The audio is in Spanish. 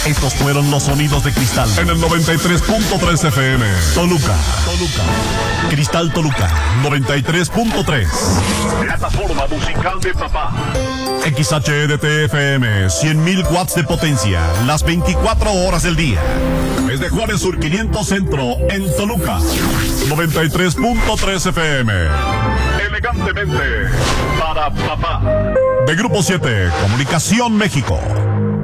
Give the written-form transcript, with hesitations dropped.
Estos fueron los sonidos de Cristal en el 93.3 FM. Toluca. Cristal Toluca, 93.3. Plataforma musical de papá. XHDT-FM, 100.000 watts de potencia, las 24 horas del día. Desde Juárez Sur 500 Centro, en Toluca, 93.3 FM. Elegantemente para papá. De Grupo 7, Comunicación México.